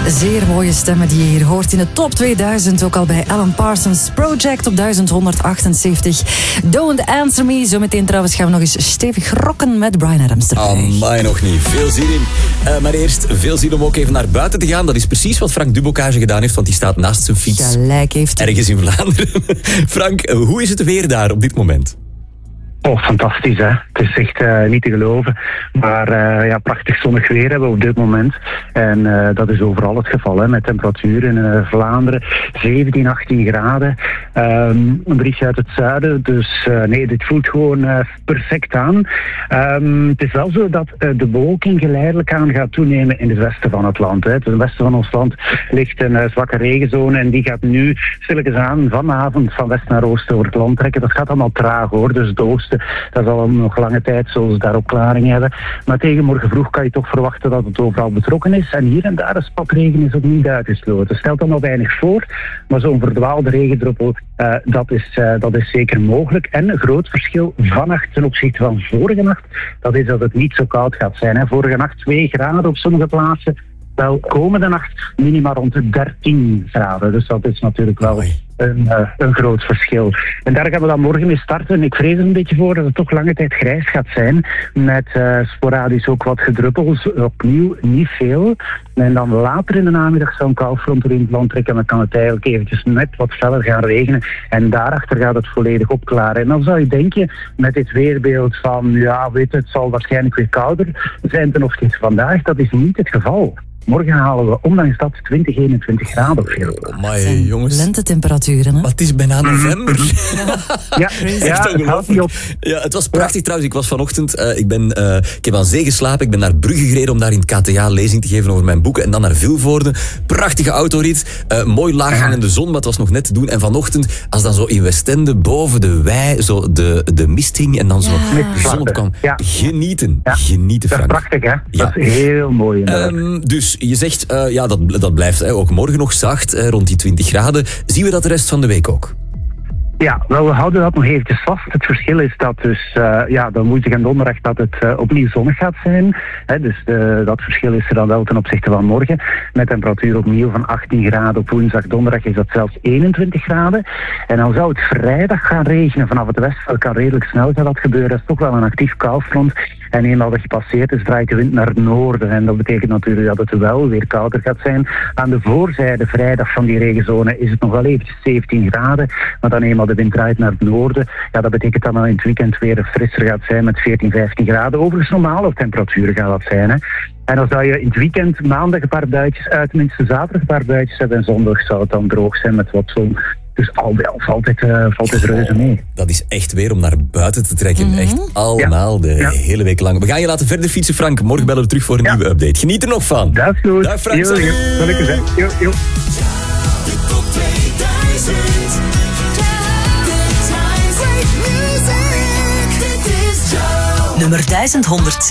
Zeer mooie stemmen die je hier hoort in de top 2000. Ook al bij Alan Parsons Project op 1178. Don't Answer Me. Zometeen trouwens gaan we nog eens stevig rocken met Bryan Adams erbij. Amai, nog niet. Veel zin in. Maar eerst veel zin om ook even naar buiten te gaan. Dat is precies wat Frank Dubocage gedaan heeft, want die staat naast zijn fiets. Gelijk heeft hij. Ergens in Vlaanderen. Frank, hoe is het weer daar op dit moment? Oh, fantastisch hè. Het is echt niet te geloven. Maar prachtig zonnig weer hebben we op dit moment. En dat is overal het geval hè. Met temperaturen in Vlaanderen 17, 18 graden. Een berichtje uit het zuiden. Dus nee, dit voelt gewoon perfect aan. Het is wel zo dat de bewolking geleidelijk aan gaat toenemen in het westen van het land. Hè. Het westen van ons land ligt een zwakke regenzone. En die gaat nu stilletjes aan vanavond van west naar oosten over het land trekken. Dat gaat allemaal traag hoor. Dus het oosten, dat zal nog lange tijd zullen ze daar opklaring hebben. Maar tegen morgen vroeg kan je toch verwachten dat het overal betrokken is. En hier en daar een spatregen is ook niet uitgesloten. Stelt dan nog weinig voor, maar zo'n verdwaalde regendruppel, dat is zeker mogelijk. En een groot verschil vannacht ten opzichte van vorige nacht, dat is dat het niet zo koud gaat zijn. Hè. Vorige nacht 2 graden op sommige plaatsen. Wel, komende nacht minimaal rond de 13 graden. Dus dat is natuurlijk wel een groot verschil. En daar gaan we dan morgen mee starten. Ik vrees er een beetje voor dat het toch lange tijd grijs gaat zijn. Met sporadisch ook wat gedruppels. Opnieuw niet veel. En dan later in de namiddag zou een koufront erin het land trekken. En dan kan het eigenlijk eventjes net wat feller gaan regenen. En daarachter gaat het volledig opklaren. En dan zou je denken, met dit weerbeeld van, ja, weet je, het zal waarschijnlijk weer kouder zijn ten opzichte van vandaag. Dat is niet het geval. Morgen halen we ondanks dat 20, 21 graden op veel plaatsen. Jongens. Lentetemperaturen, hè? Maar het is bijna november. Ja, het houdt niet op. Ja, het was prachtig trouwens. Ik was vanochtend, ik heb aan zee geslapen. Ik ben naar Brugge gereden om daar in het KTA lezing te geven over mijn boeken. En dan naar Vilvoorde. Prachtige autorit. Mooi laaghangende zon, maar het was nog net te doen. En vanochtend, als dan zo in Westende boven de wei, zo de mist hing en dan zo de zon opkwam. Ja. Genieten, Frank. Dat is prachtig, hè? Ja. Dat is heel mooi. Dus je zegt, dat blijft ook morgen nog zacht, rond die 20 graden. Zien we dat de rest van de week ook? Ja, wel, we houden dat nog eventjes vast. Het verschil is dat dus, dan woensdag en donderdag dat het opnieuw zonnig gaat zijn. Hè, dus dat verschil is er dan wel ten opzichte van morgen. Met temperatuur opnieuw van 18 graden op woensdag, donderdag is dat zelfs 21 graden. En dan zou het vrijdag gaan regenen vanaf het westen. Dat kan redelijk snel gaan dat gebeuren. Dat is toch wel een actief koufront. En eenmaal dat gepasseerd is, draait de wind naar het noorden. En dat betekent natuurlijk dat het wel weer kouder gaat zijn. Aan de voorzijde, vrijdag van die regenzone, is het nog wel eventjes 17 graden. Maar dan eenmaal de wind draait naar het noorden, ja, dat betekent dat in het weekend weer frisser gaat zijn met 14, 15 graden. Overigens normale temperaturen gaat dat zijn, hè. En dan zou je in het weekend maandag een paar buitjes uit, tenminste zaterdag een paar buitjes hebben. En zondag zou het dan droog zijn met wat zon. Dus al bij al valt het reuze mee. Dat is echt weer om naar buiten te trekken. Echt allemaal de hele week lang. We gaan je laten verder fietsen, Frank. Morgen bellen we terug voor een nieuwe update. Geniet er nog van. Dat is goed. Dag Frank. Zal ik er zijn. Jo. De top 2000. Nummer 1107.